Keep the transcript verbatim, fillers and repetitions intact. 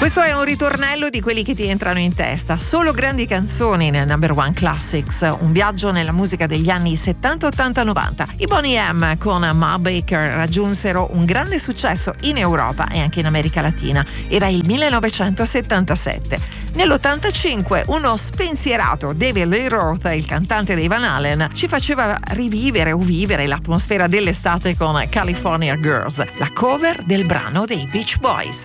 Questo è un ritornello di quelli che ti entrano in testa, solo grandi canzoni nel Number One Classics, un viaggio nella musica degli anni settanta, ottanta, novanta. I Boney M con Ma Baker raggiunsero un grande successo in Europa e anche in America Latina. Era il millenovecentosettantasette. Nell'ottantacinque uno spensierato David Lee Roth, il cantante dei Van Halen, ci faceva rivivere o vivere l'atmosfera dell'estate con California Girls, la cover del brano dei Beach Boys.